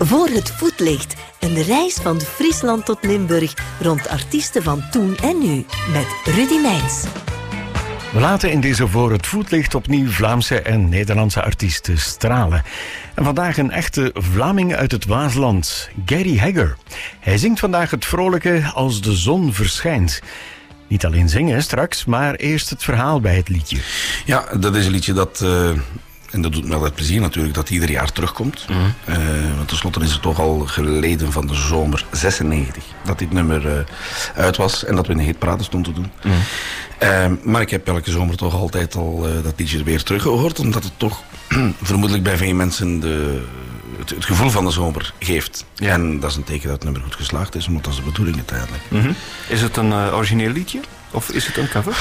Voor het voetlicht. Een reis van Friesland tot Limburg rond artiesten van toen en nu. Met Rudy Meijns. We laten in deze Voor het voetlicht opnieuw Vlaamse en Nederlandse artiesten stralen. En vandaag een echte Vlaming uit het Waasland, Gary Hegger. Hij zingt vandaag het vrolijke Als de zon verschijnt. Niet alleen zingen straks, maar eerst het verhaal bij het liedje. Ja, dat is een liedje dat... En dat doet me altijd plezier natuurlijk, dat ieder jaar terugkomt. Want tenslotte is het toch al geleden van de zomer 96 dat dit nummer uit was en dat we in de hitparade stonden te doen. Maar ik heb elke zomer toch altijd al dat liedje weer teruggehoord, omdat het toch vermoedelijk bij veel mensen het gevoel van de zomer geeft. Ja. En dat is een teken dat het nummer goed geslaagd is, omdat dat is de bedoeling uiteindelijk. Is het een origineel liedje? Of is het een cover?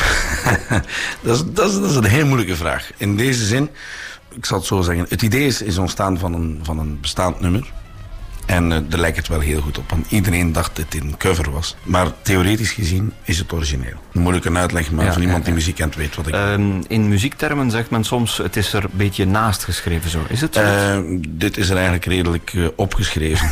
dat is een heel moeilijke vraag. In deze zin, ik zal het zo zeggen, het idee is ontstaan van een bestaand nummer. En daar lijkt het wel heel goed op. Want iedereen dacht dat het een cover was. Maar theoretisch gezien is het origineel. Moeilijk een uitleg, maar van iemand die muziek kent weet wat ik... In muziektermen zegt men soms, het is er een beetje naast geschreven zo. Is het zo? Dit is er eigenlijk redelijk opgeschreven.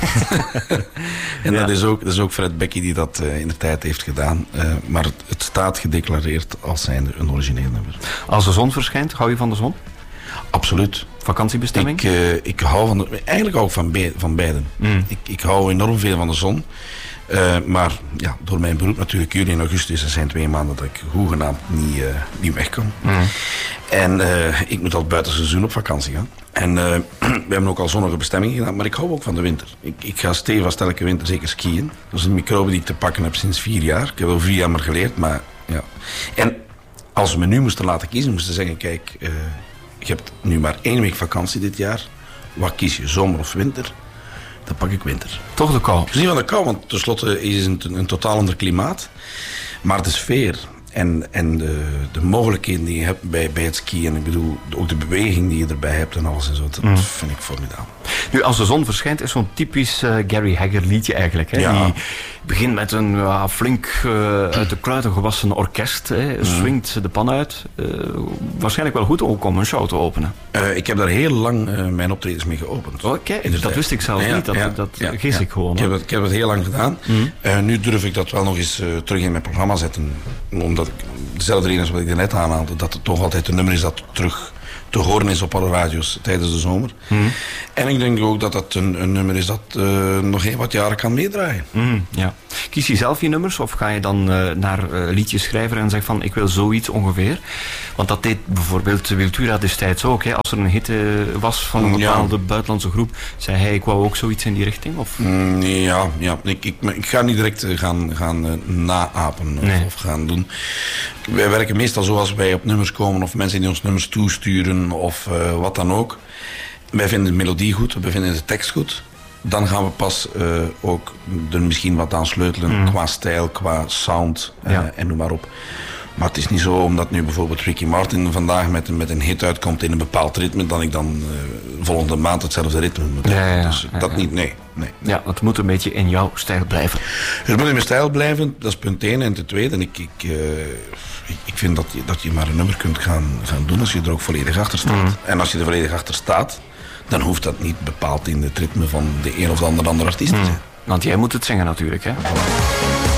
En dat is ook Fred Becky die dat in de tijd heeft gedaan. Maar het staat gedeclareerd als zijnde een origineel nummer. Als de zon verschijnt, hou je van de zon? Absoluut. Vakantiebestemming? Ik hou eigenlijk ook van beiden. Ik hou enorm veel van de zon. Maar ja, door mijn beroep natuurlijk, juli en augustus, er zijn 2 maanden dat ik hoegenaamd niet weg kan. En ik moet al buiten seizoen op vakantie gaan. En we hebben ook al zonnige bestemmingen gedaan, maar ik hou ook van de winter. Ik ga stevast elke winter zeker skiën. Dat is een microbe die ik te pakken heb sinds 4 jaar. Ik heb al 4 jaar maar geleerd, maar ja. En als we me nu moesten laten kiezen, moesten zeggen, kijk... je hebt nu maar 1 week vakantie dit jaar. Wat kies je, zomer of winter? Dan pak ik winter. Toch de kou? Het is niet van de kou, want tenslotte is het een totaal ander klimaat. Maar de sfeer en de mogelijkheden die je hebt bij het skiën. Ik bedoel, ook de beweging die je erbij hebt en alles en zo. Dat vind ik formidabel. Nu, Als de zon verschijnt is zo'n typisch Gary Hegger liedje eigenlijk. Hè? Ja. Die begint met een flink uit de kluiten gewassen orkest. Hè? Swingt de pan uit. Waarschijnlijk wel goed ook om een show te openen. Ik heb daar heel lang mijn optredens mee geopend. Oh, kijk, dat wist ik zelf niet. Dat gis ik gewoon. Ik heb het heel lang gedaan. Nu durf ik dat wel nog eens terug in mijn programma zetten. Omdat ik, dezelfde reden als wat ik net aanhaalde, dat het toch altijd een nummer is dat terug te horen is op alle radio's tijdens de zomer. En ik denk ook dat dat een nummer is dat nog heel wat jaren kan meedraaien. Ja. Kies je zelf je nummers of ga je dan naar liedjeschrijver en zeg van ik wil zoiets ongeveer? Want dat deed bijvoorbeeld Wiltura destijds ook. Hè? Als er een hit was van een bepaalde buitenlandse groep, zei hij ik wou ook zoiets in die richting? Of? Ik ga niet direct gaan naapen of gaan doen. Wij werken meestal zoals wij op nummers komen of mensen die ons nummers toesturen of wat dan ook. Wij vinden de melodie goed, we vinden de tekst goed. Dan gaan we pas ook er misschien wat aan sleutelen qua stijl, qua sound en noem maar op. Maar het is niet zo omdat nu bijvoorbeeld Ricky Martin vandaag met een hit uitkomt in een bepaald ritme, dat ik dan volgende maand hetzelfde ritme moet hebben. Dus dat niet, nee. Ja, het moet een beetje in jouw stijl blijven. Het moet in mijn stijl blijven, dat is punt 1. En ten tweede, ik vind dat je maar een nummer kunt gaan doen als je er ook volledig achter staat. En als je er volledig achter staat, dan hoeft dat niet bepaald in het ritme van de een of de andere artiest te zijn. Want jij moet het zingen natuurlijk, hè?